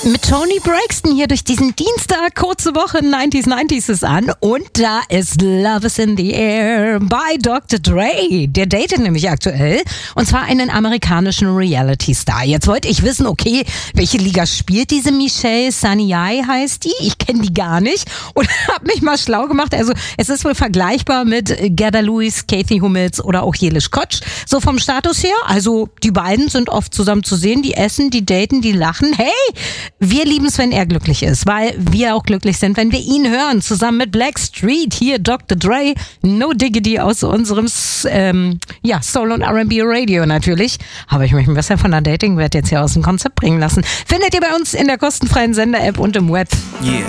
Mit Toni Braxton hier durch diesen Dienstag, kurze Woche, 90s ist an und da ist Love is in the Air bei Dr. Dre. Der datet nämlich aktuell und zwar einen amerikanischen Reality-Star. Jetzt wollte ich wissen, okay, welche Liga spielt diese Michelle Saniai heißt die? Ich kenne die gar nicht und habe mich mal schlau gemacht. Also es ist wohl vergleichbar mit Gerda Lewis, Kathy Hummels oder auch Jelisch Kotsch. So vom Status her, also die beiden sind oft zusammen zu sehen, die essen, die daten, die lachen. Hey, wir lieben es, wenn er glücklich ist, weil wir auch glücklich sind, wenn wir ihn hören, zusammen mit Blackstreet, hier Dr. Dre, No Diggity aus unserem Soul und R&B Radio natürlich. Habe ich mich ein bisschen von der Dating-Welt jetzt hier aus dem Konzept bringen lassen. Findet ihr bei uns in der kostenfreien Sender-App und im Web. Yeah.